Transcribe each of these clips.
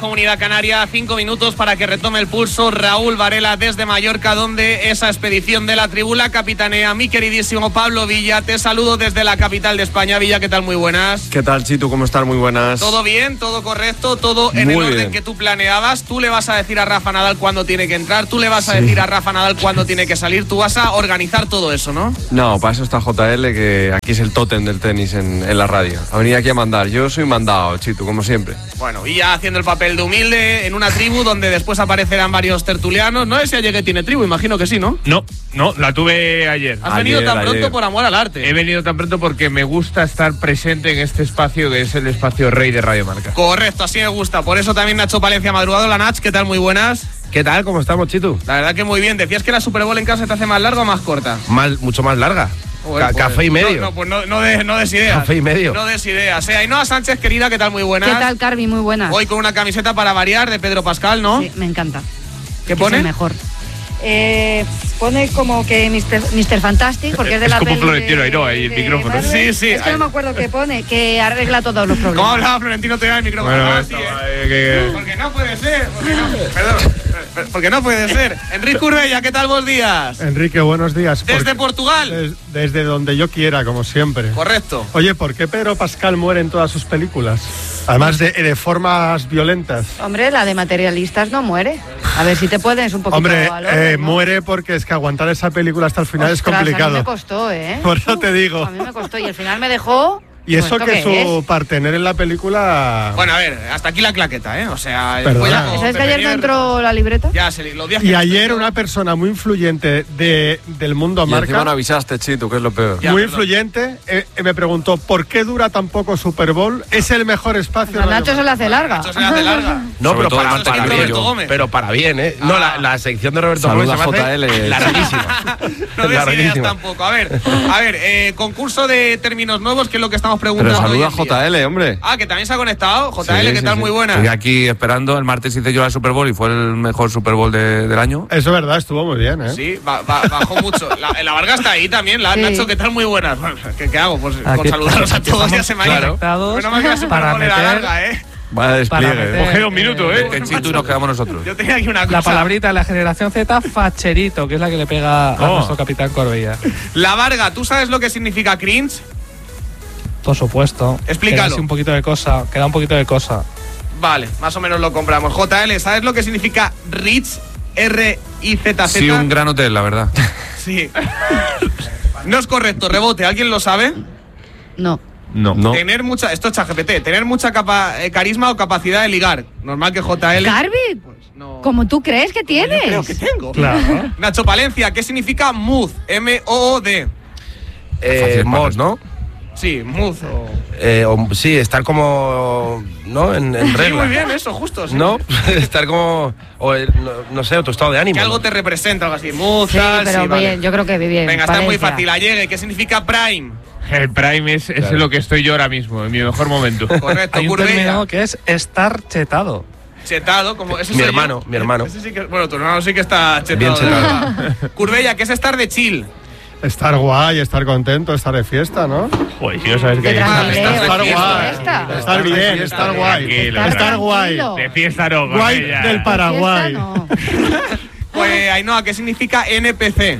Comunidad Canaria, 5 minutos para que retome el pulso Raúl Varela desde Mallorca, donde esa expedición de la tribuna capitanea mi queridísimo Pablo Villa. Te saludo desde la capital de España. Villa, ¿qué tal? Muy buenas. ¿Qué tal, Chitu? ¿Cómo estás? Muy buenas. ¿Todo bien? ¿Todo correcto? ¿Todo en el orden que tú planeabas? Tú le vas a decir a Rafa Nadal cuándo tiene que entrar, tú le vas a decir a Rafa Nadal cuándo tiene que salir, tú vas a organizar todo eso, ¿no? No, para eso está JL, que aquí es el tótem del tenis en la radio. Ha venido aquí a mandar. Yo soy mandado, Chitu, como siempre. Bueno, y ya haciendo el papel de humilde en una tribu donde después aparecerán varios tertulianos. No sé si ayer que tiene tribu, imagino que sí, ¿no? No, la tuve ayer. ¿Has venido tan pronto por amor al arte? He venido tan pronto porque me gusta estar presente en este espacio que es el espacio rey de Radio Marca. Correcto, así me gusta. Por eso también Nacho Palencia ha madrugado. La Nach, ¿qué tal? Muy buenas. ¿Qué tal? ¿Cómo estamos, Chitu? La verdad que muy bien. ¿Decías que la Super Bowl en casa te hace más larga o más corta? Mucho más larga. Bueno, café y medio. No des ideas. Café y medio. No des ideas. Ainhoa Sánchez, querida, ¿qué tal? Muy buenas. ¿Qué tal, Carvi? Muy buenas. Hoy con una camiseta para variar de Pedro Pascal, ¿no? Sí, me encanta. ¿Qué pone? Es el mejor. Pone como que Mr. Fantastic, porque es de la peli. Es como Florentino Ainhoa ahí el micrófono. Sí, sí. Es que no me acuerdo qué pone, que arregla todos los problemas. ¿Cómo hablaba Florentino te da el micrófono? Bueno, Así, Porque no puede ser. Porque no puede ser. Enrique Curbella, ¿qué tal? Buenos días. Enrique, buenos días. Desde Portugal. Desde donde yo quiera, como siempre. Correcto. Oye, ¿por qué Pedro Pascal muere en todas sus películas? Además de formas violentas. Hombre, la de Materialistas no muere. A ver si te pones un poquito. Hombre, al orden, ¿no? muere porque es que aguantar esa película hasta el final es complicado. A mí me costó, ¿eh? Por eso te digo. A mí me costó y al final me dejó. Y eso que su partener en la película... Bueno, a ver, hasta aquí la claqueta, ¿eh? O sea... Perdona. ¿Sabes que ayer no entró la libreta? Ya, se lo días. Y ayer una persona muy influyente del mundo Y marca... encima no avisaste, Chitu, que es lo peor. Ya, muy perdón. influyente, me preguntó ¿por qué dura tan poco Super Bowl? Es el mejor espacio. A Nacho se la hace larga. Nacho se la hace larga. No, Sobre pero todo para Marta bien. Roberto Gómez. Pero para bien, ¿eh? No, la sección de Roberto Saluda Gómez se me hace JL. larguísima. No des ideas Larguísima. tampoco. A ver, concurso de términos nuevos, que es lo que estamos Pero preguntando. saluda a hoy en día. JL, hombre. Ah, que también se ha conectado. JL, Sí, ¿qué sí, tal? sí. Muy buena. Estoy aquí esperando. El martes hice yo la Super Bowl y fue el mejor Super Bowl del año. Eso es verdad, estuvo muy bien, ¿eh? Sí, bajó mucho. La Varga está ahí también. Sí. Nacho, ¿qué tal? Muy buenas. Bueno, ¿qué hago? Pues con Aquí saludarlos a todos ya se me ha ido. conectados Pero no me queda Super para Bowl era meter- larga, ¿eh? Vaya despliegue, Para ¿eh? meter- Coge 2 minutos, ¿eh? En Chitu y nos quedamos nosotros. Yo tenía aquí una cosa. La palabrita de la generación Z, facherito, que es la que le pega a nuestro capitán Corbella. La Varga, ¿tú sabes lo que significa cringe? Por supuesto. Explícalo. Queda así un poquito de cosa, queda un poquito de cosa. Vale, más o menos lo compramos. JL, ¿sabes lo que significa Ritz? R-I-Z-Z. Sí, un gran hotel, la verdad. Sí. No es correcto, rebote. ¿Alguien lo sabe? No. No. Tener mucha... Esto es ChatGPT. Tener mucha carisma o capacidad de ligar. Normal que JL... Carvi, No. como tú crees que Yo tienes. creo que tengo. Claro. Nacho Palencia, ¿qué significa mood? M-O-O-D. Mod, ¿no? Sí, mood. O... Sí, estar como... ¿no? En Sí, regla. muy bien, eso, justo. Sí. ¿No? Estar como... no sé, otro estado de ánimo. Que algo ¿no? te representa, algo así. Mood, Sí, tal, pero sí, vale. bien, yo creo que bien. Venga, está muy Palencia. fácil. Allegue, ¿qué significa prime? El Prime es lo que estoy yo ahora mismo, en mi mejor momento. Correcto, Hay un Curbella. término que es estar chetado. Chetado, como ese Mi soy hermano, yo. mi hermano. Ese sí que, bueno, tu hermano sí que está chetado. Bien de chetado. verdad. Curbella, ¿qué es estar de chill? Estar guay, estar contento, estar de fiesta, ¿no? Joder, tío, ¿sabes Qué qué? tranquileo, Estar qué guay. fiesta. Estar bien, estar guay. Tranquilo, Estar guay. tranquilo. De fiesta no, Guay Corbella. del Paraguay. Fiesta, no. Pues, Ainhoa, ¿qué significa NPC?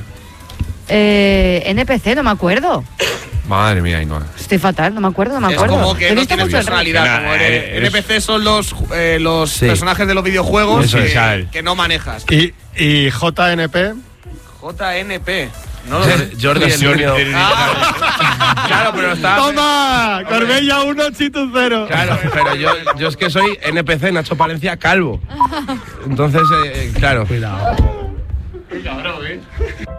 NPC, no me acuerdo. Madre mía, Ainhoa. Estoy fatal, no me acuerdo. Es como que He no visto tienes mucho el personalidad. Nah, Como eres- NPC son los Sí. personajes de los videojuegos Eso es, que no manejas. Y JNP, JNP. No lo sé. Jordi, el niño. Ah. Claro, pero está. ¡toma! Corbella 1, Chitu 0. Claro, pero yo es que soy NPC, Nacho Palencia, calvo. Entonces, claro. Cuidado. Cabrón, ¿eh?